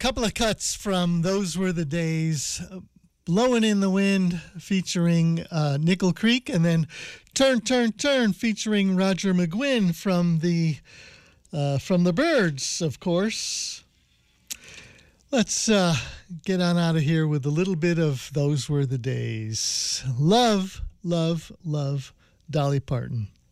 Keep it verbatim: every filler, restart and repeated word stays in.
couple of cuts from Those Were the Days, uh, Blowing in the Wind featuring uh, Nickel Creek, and then Turn, Turn, Turn featuring Roger McGuinn from the, uh, from the Byrds, of course. Let's uh, get on out of here with a little bit of Those Were the Days. Love, love, love Dolly Parton.